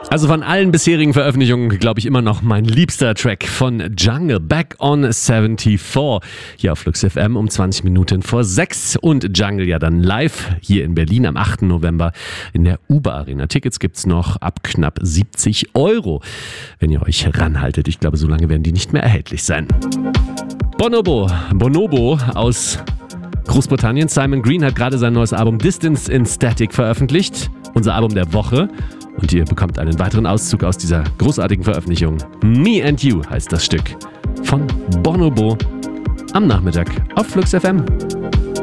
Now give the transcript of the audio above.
Also von allen bisherigen Veröffentlichungen, glaube ich, immer noch mein liebster Track von Jungle, Back on 74, hier auf Flux FM um 20 Minuten vor 6 und Jungle ja dann live hier in Berlin am 8. November in der Uber Arena. Tickets gibt's noch ab knapp 70 €, wenn ihr euch ranhaltet. Ich glaube, so lange werden die nicht mehr erhältlich sein. Bonobo aus Großbritannien. Simon Green hat gerade sein neues Album Distance in Static veröffentlicht. Unser Album der Woche. Und ihr bekommt einen weiteren Auszug aus dieser großartigen Veröffentlichung. Me and You heißt das Stück von Bonobo am Nachmittag auf Flux FM.